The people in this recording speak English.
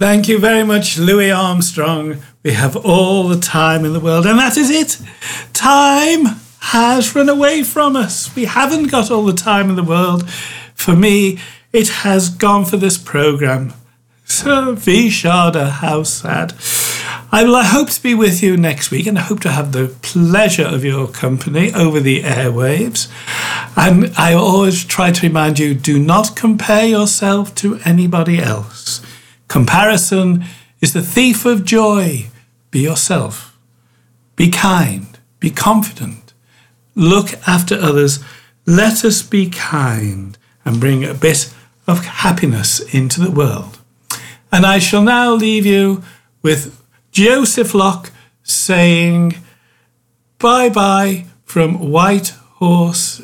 Thank you very much, Louis Armstrong. We have all the time in the world, and that is it. Time has run away from us. We haven't got all the time in the world. For me, it has gone for this programme. So, Vishada, how sad. I hope to be with you next week, and I hope to have the pleasure of your company over the airwaves. And I always try to remind you, do not compare yourself to anybody else. Comparison is the thief of joy. Be yourself. Be kind. Be confident. Look after others. Let us be kind and bring a bit of happiness into the world. And I shall now leave you with Joseph Locke saying bye-bye from White Horse